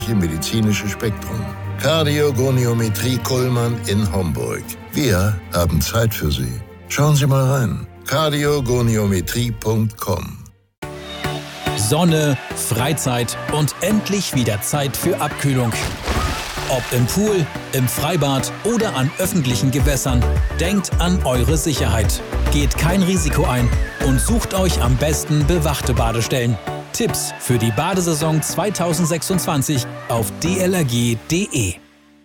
medizinische Spektrum. Kardiogoniometrie Kullmann in Homburg. Wir haben Zeit für Sie. Schauen Sie mal rein. kardiogoniometrie.com. Sonne, Freizeit und endlich wieder Zeit für Abkühlung. Ob im Pool, im Freibad oder an öffentlichen Gewässern, denkt an eure Sicherheit. Geht kein Risiko ein und sucht euch am besten bewachte Badestellen. Tipps für die Badesaison 2026 auf dlrg.de.